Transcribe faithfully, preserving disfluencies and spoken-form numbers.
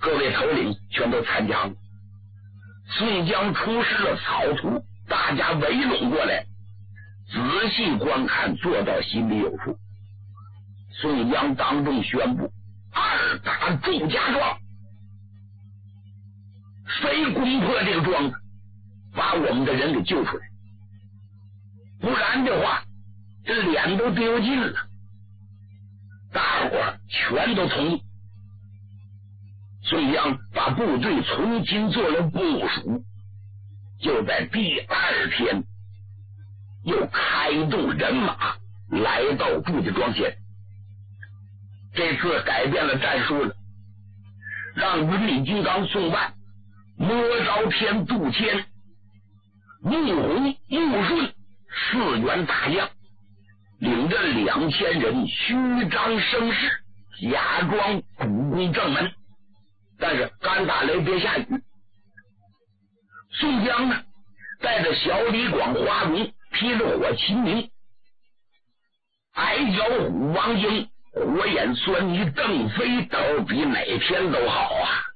各位头领全都参加了。宋江出示了草图，大家围拢过来，仔细观看，做到心里有数。宋江当众宣布，二打祝家庄，谁攻破这个庄子，把我们的人给救出来，不然的话这脸都丢尽了。大伙儿全都同意。宋江把部队重新做了部署，就在第二天又开动人马来到祝家庄前。这次改变了战术了，让云里金刚宋万、魔招天杜迁、穆弘穆顺四员大将，领着两千人虚张声势，假装古攻正门。但是干打雷别下雨。宋江呢，带着小李广、花荣，披着火秦明、矮脚虎王英、火眼狻猊邓飞，都比哪天都好啊！